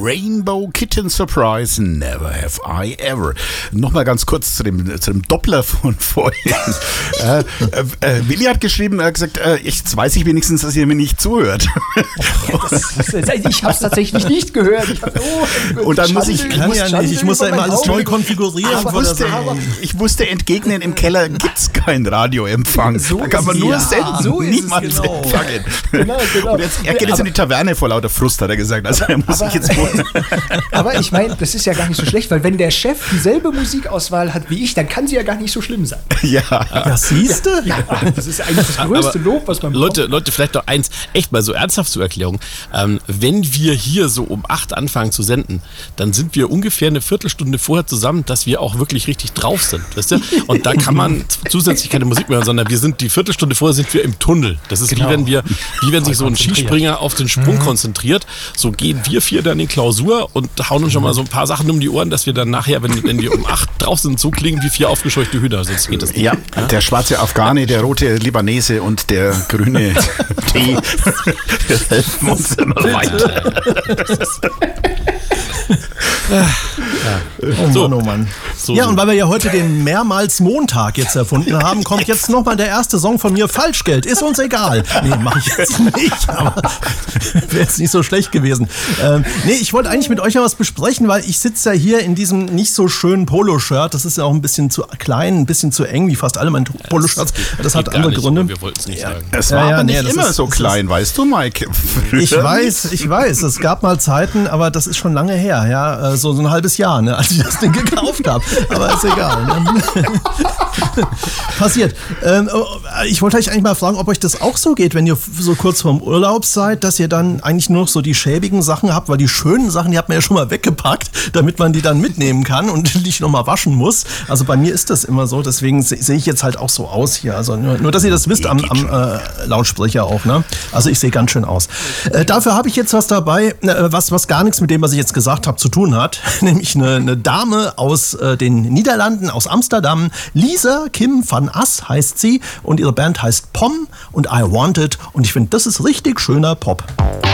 Rainbow Kitten Surprise, Never Have I Ever. Nochmal ganz kurz zu dem Doppler von vorhin. Willi hat geschrieben, er hat gesagt, jetzt weiß ich wenigstens, dass ihr mir nicht zuhört. Ich habe es tatsächlich nicht gehört. Und dann muss ich muss ja immer alles neu konfigurieren. Ich musste entgegnen, im Keller gibt es keinen Radioempfang. Da kann man nur senden, niemand empfangen. Genau. Und er geht jetzt in die Taverne vor lauter Frust, hat er gesagt. Also er muss sich jetzt wohnen. Aber ich meine, das ist ja gar nicht so schlecht, weil wenn der Chef dieselbe Musikauswahl hat wie ich, dann kann sie ja gar nicht so schlimm sein. Ja, siehst du? Ja, das ist eigentlich das größte Lob, was man bekommt. Leute, vielleicht noch eins, echt mal so ernsthaft zur Erklärung. Wenn wir hier so um 8 anfangen zu senden, dann sind wir ungefähr eine Viertelstunde vorher zusammen, dass wir auch wirklich richtig drauf sind, weißt du? Und da kann man zusätzlich keine Musik mehr hören, sondern die Viertelstunde vorher sind wir im Tunnel. Das ist wie wenn sich so ein Skispringer auf den Sprung konzentriert. So gehen wir 4 dann in Klausur und hauen uns schon mal so ein paar Sachen um die Ohren, dass wir dann nachher, wenn wir um 8 drauf sind, so klingen wie 4 aufgescheuchte Hühner. Sonst geht das nicht. Ja, der schwarze Afghane, der rote Libanese und der grüne Tee, wir helfen uns immer weiter. Oh Mann. Ja, und weil wir ja heute den mehrmals Montag jetzt erfunden haben, kommt jetzt nochmal der erste Song von mir, Falschgeld. Ist uns egal. Nee, mach ich jetzt nicht, aber wäre jetzt nicht so schlecht gewesen. Ich wollte eigentlich mit euch ja was besprechen, weil ich sitze ja hier in diesem nicht so schönen Poloshirt. Das ist ja auch ein bisschen zu klein, ein bisschen zu eng, wie fast alle meine Poloshirts. Das hat andere Gründe. Wir wollten es nicht sagen. Es war aber nicht immer so klein, weißt du, Mike? Ich weiß. Es gab mal Zeiten, aber das ist schon lange her, ja, so ein halbes Jahr, ne, als ich das Ding gekauft habe. Aber ist egal. Ne? Passiert. Ich wollte euch eigentlich mal fragen, ob euch das auch so geht, wenn ihr so kurz vorm Urlaub seid, dass ihr dann eigentlich nur noch so die schäbigen Sachen habt, weil die schönen Sachen, die hat man ja schon mal weggepackt, damit man die dann mitnehmen kann und nicht nochmal waschen muss. Also bei mir ist das immer so, deswegen sehe ich jetzt halt auch so aus hier. Also nur dass ihr das wisst am Lautsprecher auch, ne? Also ich sehe ganz schön aus. Dafür habe ich jetzt was dabei, was gar nichts mit dem, was ich jetzt gesagt habe, zu tun hat. Nämlich eine Dame aus den Niederlanden, aus Amsterdam. Lisa Kim van As heißt sie und ihre Band heißt POM und I Want It. Und ich finde, das ist richtig schöner Pop.